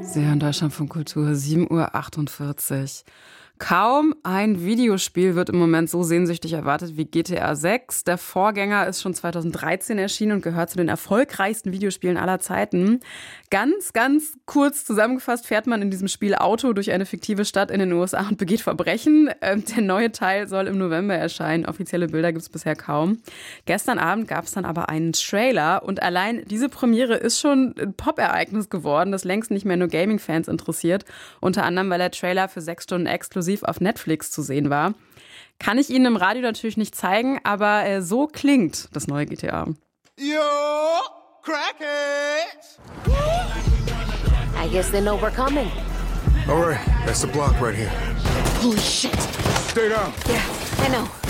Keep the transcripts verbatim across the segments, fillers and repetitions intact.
Sie hören Deutschlandfunk Kultur, sieben Uhr achtundvierzig. Kaum ein Videospiel wird im Moment so sehnsüchtig erwartet wie G T A sechs. Der Vorgänger ist schon zweitausenddreizehn erschienen und gehört zu den erfolgreichsten Videospielen aller Zeiten. Ganz, ganz kurz zusammengefasst fährt man in diesem Spiel Auto durch eine fiktive Stadt in den U S A und begeht Verbrechen. Der neue Teil soll im November erscheinen. Offizielle Bilder gibt es bisher kaum. Gestern Abend gab es dann aber einen Trailer und allein diese Premiere ist schon ein Pop-Ereignis geworden, das längst nicht mehr nur Gaming-Fans interessiert. Unter anderem, weil der Trailer für sechs Stunden exklusiv auf Netflix zu sehen war. Kann ich Ihnen im Radio natürlich nicht zeigen, aber äh, so klingt das neue G T A. Yo, crackheads! I guess they know we're coming. All right, that's the block right here. Holy shit! Stay down. Yeah, I know.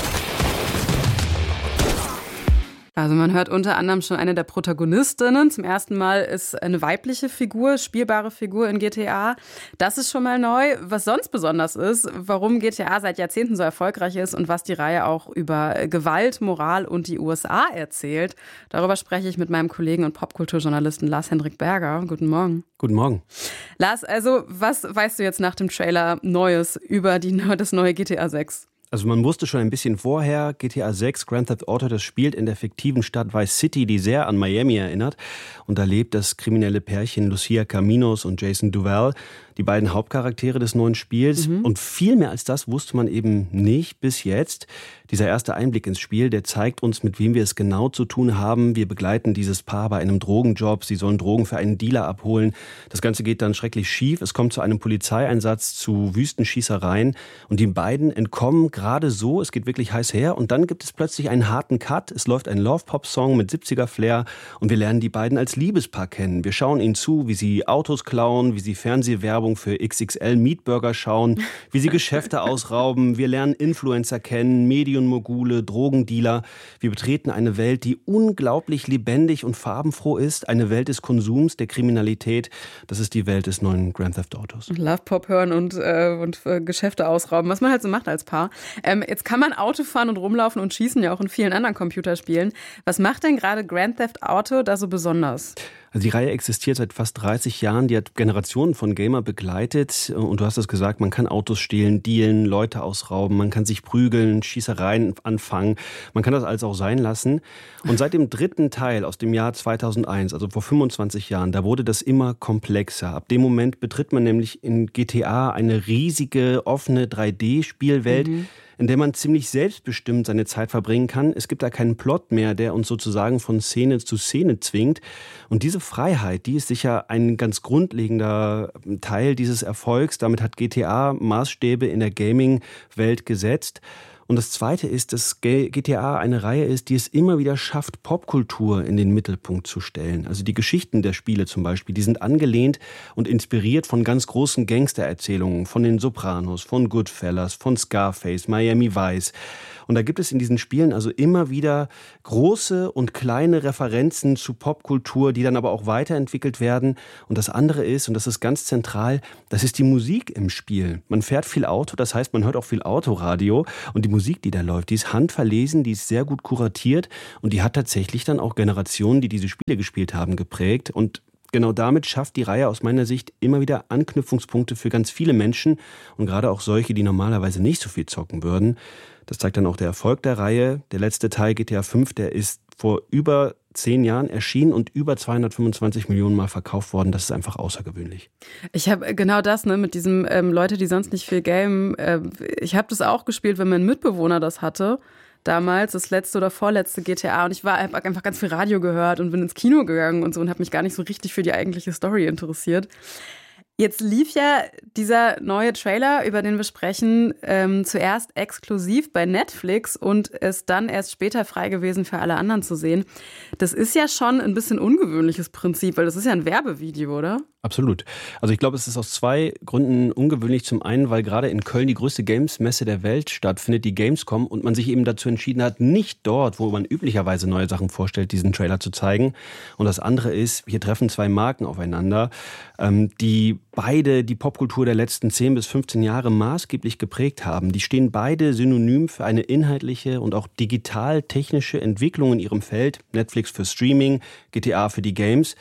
Also man hört unter anderem schon eine der Protagonistinnen. Zum ersten Mal ist eine weibliche Figur, spielbare Figur in G T A. Das ist schon mal neu. Was sonst besonders ist, warum G T A seit Jahrzehnten so erfolgreich ist und was die Reihe auch über Gewalt, Moral und die U S A erzählt. Darüber spreche ich mit meinem Kollegen und Popkulturjournalisten Lars-Hendrik Berger. Guten Morgen. Guten Morgen. Lars, also was weißt du jetzt nach dem Trailer Neues über die, das neue G T A sechs? Also man wusste schon ein bisschen vorher, G T A sechs, Grand Theft Auto, das spielt in der fiktiven Stadt Vice City, die sehr an Miami erinnert. Und da lebt das kriminelle Pärchen Lucia Caminos und Jason Duval, die beiden Hauptcharaktere des neuen Spiels. Mhm. Und viel mehr als das wusste man eben nicht bis jetzt. Dieser erste Einblick ins Spiel, der zeigt uns, mit wem wir es genau zu tun haben. Wir begleiten dieses Paar bei einem Drogenjob. Sie sollen Drogen für einen Dealer abholen. Das Ganze geht dann schrecklich schief. Es kommt zu einem Polizeieinsatz, zu Wüstenschießereien. Und die beiden entkommen gerade so. Es geht wirklich heiß her. Und dann gibt es plötzlich einen harten Cut. Es läuft ein Love-Pop-Song mit siebziger-Flair. Und wir lernen die beiden als Liebespaar kennen. Wir schauen ihnen zu, wie sie Autos klauen, wie sie Fernsehwerbung für X X L Meatburger schauen, wie sie Geschäfte ausrauben. Wir lernen Influencer kennen, Medienmogule, Drogendealer. Wir betreten eine Welt, die unglaublich lebendig und farbenfroh ist. Eine Welt des Konsums, der Kriminalität. Das ist die Welt des neuen Grand Theft Autos. Love Pop hören und, äh, und äh, Geschäfte ausrauben, was man halt so macht als Paar. Ähm, jetzt kann man Auto fahren und rumlaufen und schießen, ja auch in vielen anderen Computerspielen. Was macht denn gerade Grand Theft Auto da so besonders? Also die Reihe existiert seit fast dreißig Jahren, die hat Generationen von Gamer begleitet und du hast es gesagt, man kann Autos stehlen, dealen, Leute ausrauben, man kann sich prügeln, Schießereien anfangen, man kann das alles auch sein lassen. Und seit dem dritten Teil aus dem Jahr zweitausendeins, also vor fünfundzwanzig Jahren, da wurde das immer komplexer. Ab dem Moment betritt man nämlich in G T A eine riesige, offene drei D-Spielwelt, mhm. in der man ziemlich selbstbestimmt seine Zeit verbringen kann. Es gibt da keinen Plot mehr, der uns sozusagen von Szene zu Szene zwingt. Und diese Freiheit, die ist sicher ein ganz grundlegender Teil dieses Erfolgs. Damit hat G T A Maßstäbe in der Gaming-Welt gesetzt. Und das Zweite ist, dass G T A eine Reihe ist, die es immer wieder schafft, Popkultur in den Mittelpunkt zu stellen. Also die Geschichten der Spiele zum Beispiel, die sind angelehnt und inspiriert von ganz großen Gangstererzählungen, von den Sopranos, von Goodfellas, von Scarface, Miami Vice. Und da gibt es in diesen Spielen also immer wieder große und kleine Referenzen zu Popkultur, die dann aber auch weiterentwickelt werden. Und das andere ist, und das ist ganz zentral, das ist die Musik im Spiel. Man fährt viel Auto, das heißt, man hört auch viel Autoradio. Und die Musik, die da läuft, die ist handverlesen, die ist sehr gut kuratiert. Und die hat tatsächlich dann auch Generationen, die diese Spiele gespielt haben, geprägt. Und genau damit schafft die Reihe aus meiner Sicht immer wieder Anknüpfungspunkte für ganz viele Menschen. Und gerade auch solche, die normalerweise nicht so viel zocken würden. Das zeigt dann auch der Erfolg der Reihe. Der letzte Teil, G T A fünf, der ist vor über zehn Jahren erschienen und über zweihundertfünfundzwanzig Millionen Mal verkauft worden. Das ist einfach außergewöhnlich. Ich habe genau das, ne, mit diesem ähm, Leute, die sonst nicht viel gamen. Äh, ich habe das auch gespielt, wenn mein Mitbewohner das hatte. Damals, das letzte oder vorletzte G T A. Und ich war habe einfach ganz viel Radio gehört und bin ins Kino gegangen und so und habe mich gar nicht so richtig für die eigentliche Story interessiert. Jetzt lief ja dieser neue Trailer, über den wir sprechen, ähm, zuerst exklusiv bei Netflix und ist dann erst später frei gewesen für alle anderen zu sehen. Das ist ja schon ein bisschen ungewöhnliches Prinzip, weil das ist ja ein Werbevideo, oder? Absolut. Also ich glaube, es ist aus zwei Gründen ungewöhnlich. Zum einen, weil gerade in Köln die größte Games-Messe der Welt stattfindet, die Gamescom, und man sich eben dazu entschieden hat, nicht dort, wo man üblicherweise neue Sachen vorstellt, diesen Trailer zu zeigen. Und das andere ist, hier treffen zwei Marken aufeinander, ähm, die beide die Popkultur der letzten zehn bis fünfzehn Jahre maßgeblich geprägt haben. Die stehen beide synonym für eine inhaltliche und auch digital-technische Entwicklung in ihrem Feld. Netflix für Streaming, G T A für die Games.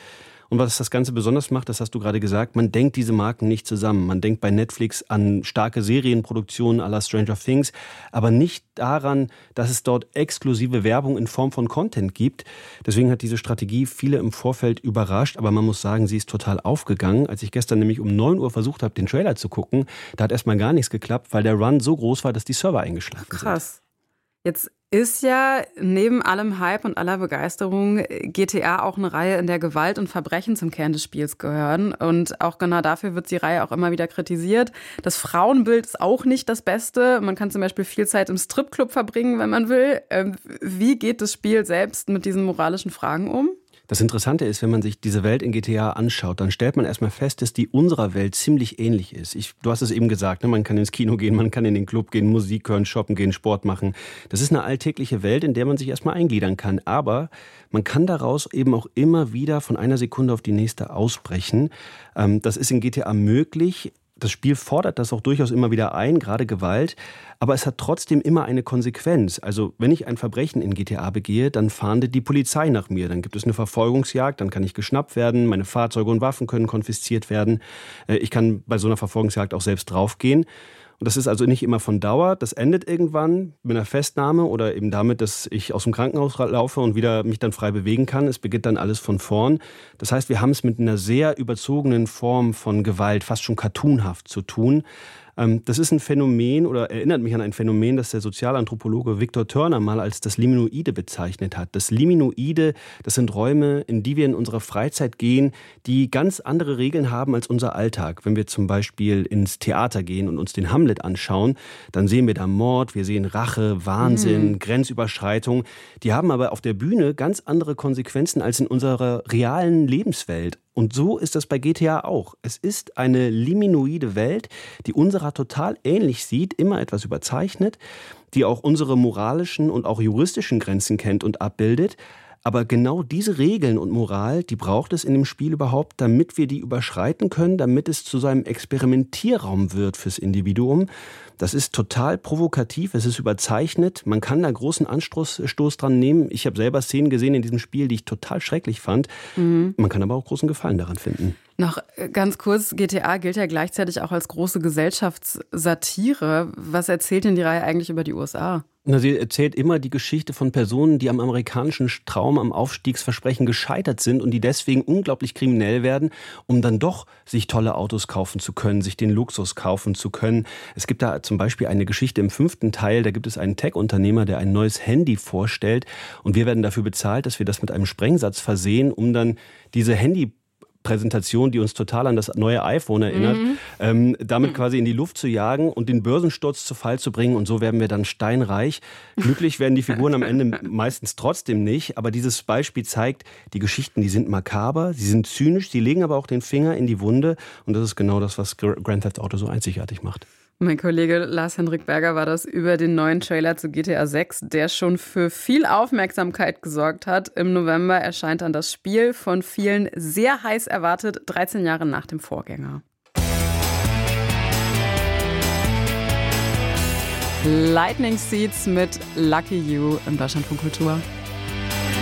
Und was das Ganze besonders macht, das hast du gerade gesagt, man denkt diese Marken nicht zusammen. Man denkt bei Netflix an starke Serienproduktionen à la Stranger Things, aber nicht daran, dass es dort exklusive Werbung in Form von Content gibt. Deswegen hat diese Strategie viele im Vorfeld überrascht, aber man muss sagen, sie ist total aufgegangen. Als ich gestern nämlich um neun Uhr versucht habe, den Trailer zu gucken, da hat erstmal gar nichts geklappt, weil der Run so groß war, dass die Server eingeschlafen sind. Krass. Jetzt ist ja neben allem Hype und aller Begeisterung G T A auch eine Reihe, in der Gewalt und Verbrechen zum Kern des Spiels gehören. Und auch genau dafür wird die Reihe auch immer wieder kritisiert. Das Frauenbild ist auch nicht das Beste. Man kann zum Beispiel viel Zeit im Stripclub verbringen, wenn man will. Wie geht das Spiel selbst mit diesen moralischen Fragen um? Das Interessante ist, wenn man sich diese Welt in G T A anschaut, dann stellt man erstmal fest, dass die unserer Welt ziemlich ähnlich ist. Ich, du hast es eben gesagt, ne? Man kann ins Kino gehen, man kann in den Club gehen, Musik hören, shoppen gehen, Sport machen. Das ist eine alltägliche Welt, in der man sich erstmal eingliedern kann. Aber man kann daraus eben auch immer wieder von einer Sekunde auf die nächste ausbrechen. Ähm, das ist in G T A möglich. Das Spiel fordert das auch durchaus immer wieder ein, gerade Gewalt. Aber es hat trotzdem immer eine Konsequenz. Also wenn ich ein Verbrechen in G T A begehe, dann fahndet die Polizei nach mir. Dann gibt es eine Verfolgungsjagd, dann kann ich geschnappt werden, meine Fahrzeuge und Waffen können konfisziert werden. Ich kann bei so einer Verfolgungsjagd auch selbst draufgehen. Und das ist also nicht immer von Dauer. Das endet irgendwann mit einer Festnahme oder eben damit, dass ich aus dem Krankenhaus laufe und wieder mich dann frei bewegen kann. Es beginnt dann alles von vorn. Das heißt, wir haben es mit einer sehr überzogenen Form von Gewalt, fast schon cartoonhaft zu tun. Das ist ein Phänomen oder erinnert mich an ein Phänomen, das der Sozialanthropologe Victor Turner mal als das Liminoide bezeichnet hat. Das Liminoide, das sind Räume, in die wir in unserer Freizeit gehen, die ganz andere Regeln haben als unser Alltag. Wenn wir zum Beispiel ins Theater gehen und uns den Hamlet anschauen, dann sehen wir da Mord, wir sehen Rache, Wahnsinn, mhm. Grenzüberschreitung. Die haben aber auf der Bühne ganz andere Konsequenzen als in unserer realen Lebenswelt. Und so ist das bei G T A auch. Es ist eine liminoide Welt, die unserer total ähnlich sieht, immer etwas überzeichnet, die auch unsere moralischen und auch juristischen Grenzen kennt und abbildet. Aber genau diese Regeln und Moral, die braucht es in dem Spiel überhaupt, damit wir die überschreiten können, damit es zu so einem Experimentierraum wird fürs Individuum. Das ist total provokativ, es ist überzeichnet, man kann da großen Anstoß Stoß dran nehmen. Ich habe selber Szenen gesehen in diesem Spiel, die ich total schrecklich fand. Mhm. Man kann aber auch großen Gefallen daran finden. Noch ganz kurz, G T A gilt ja gleichzeitig auch als große Gesellschaftssatire. Was erzählt denn die Reihe eigentlich über die U S A? Na, sie erzählt immer die Geschichte von Personen, die am amerikanischen Traum, am Aufstiegsversprechen gescheitert sind und die deswegen unglaublich kriminell werden, um dann doch sich tolle Autos kaufen zu können, sich den Luxus kaufen zu können. Es gibt da zum Beispiel eine Geschichte im fünften Teil, da gibt es einen Tech-Unternehmer, der ein neues Handy vorstellt und wir werden dafür bezahlt, dass wir das mit einem Sprengsatz versehen, um dann diese Handy Präsentation, die uns total an das neue iPhone erinnert, mhm. ähm, damit quasi in die Luft zu jagen und den Börsensturz zu Fall zu bringen und so werden wir dann steinreich. Glücklich werden die Figuren am Ende meistens trotzdem nicht, aber dieses Beispiel zeigt, die Geschichten, die sind makaber, sie sind zynisch, sie legen aber auch den Finger in die Wunde und das ist genau das, was Grand Theft Auto so einzigartig macht. Mein Kollege Lars-Henrik Berger war das über den neuen Trailer zu G T A sechs, der schon für viel Aufmerksamkeit gesorgt hat. Im November erscheint dann das Spiel, von vielen sehr heiß erwartet, dreizehn Jahre nach dem Vorgänger. Lightning Seeds mit Lucky You im Deutschlandfunk Kultur.